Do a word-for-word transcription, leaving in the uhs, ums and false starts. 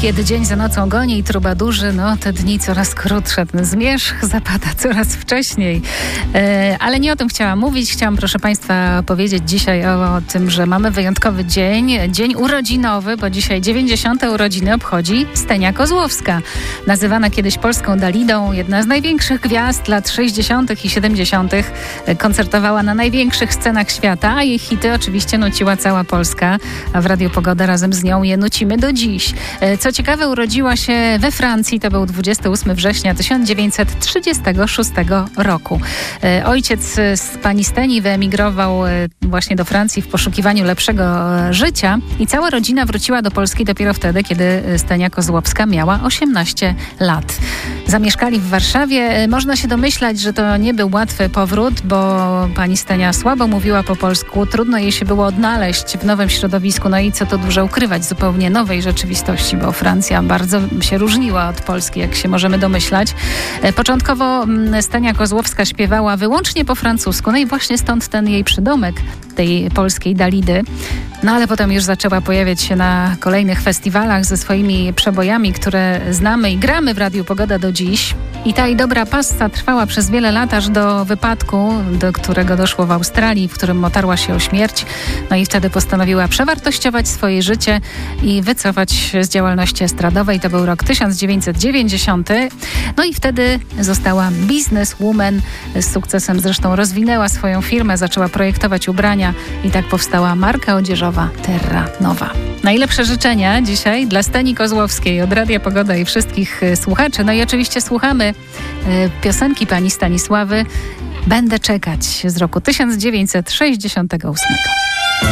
Kiedy dzień za nocą goni i trubadurzy, no te dni coraz krótsze, ten zmierzch zapada coraz wcześniej. E, ale nie o tym chciałam mówić. Chciałam, proszę Państwa, powiedzieć dzisiaj o, o tym, że mamy wyjątkowy dzień, dzień urodzinowy, bo dzisiaj dziewięćdziesiąte urodziny obchodzi Stenia Kozłowska. Nazywana kiedyś polską Dalidą, jedna z największych gwiazd lat sześćdziesiątych i siedemdziesiątych. Koncertowała na największych scenach świata, a jej hity oczywiście nuciła cała Polska, a w Radiu Pogoda razem z nią je nucimy do dziś. Co ciekawe, urodziła się we Francji, to był dwudziestego ósmego września tysiąc dziewięćset trzydziestego szóstego roku. Ojciec z pani Steni wyemigrował właśnie do Francji w poszukiwaniu lepszego życia i cała rodzina wróciła do Polski dopiero wtedy, kiedy Stenia Kozłowska miała osiemnaście lat. Zamieszkali w Warszawie. Można się domyślać, że to nie był łatwy powrót, bo pani Stenia słabo mówiła po polsku. Trudno jej się było odnaleźć w nowym środowisku. No i co to dużo ukrywać, zupełnie nowej rzeczywistości, bo Francja bardzo się różniła od Polski, jak się możemy domyślać. Początkowo Stenia Kozłowska śpiewała wyłącznie po francusku, no i właśnie stąd ten jej przydomek, tej polskiej Dalidy. No ale potem już zaczęła pojawiać się na kolejnych festiwalach ze swoimi przebojami, które znamy i gramy w Radiu Pogoda do dziś. I ta jej dobra passa trwała przez wiele lat, aż do wypadku, do którego doszło w Australii, w którym otarła się o śmierć. No i wtedy postanowiła przewartościować swoje życie i wycofać się z działalności estradowej. To był rok tysiąc dziewięćset dziewięćdziesiąty. No i wtedy została businesswoman. Z sukcesem zresztą rozwinęła swoją firmę, zaczęła projektować ubrania i tak powstała marka odzieżowa Terra Nova. Najlepsze życzenia dzisiaj dla Steni Kozłowskiej od Radia Pogoda i wszystkich słuchaczy. No i oczywiście słuchamy y, piosenki pani Stanisławy Będę czekać z roku tysiąc dziewięćset sześćdziesiątego ósmego.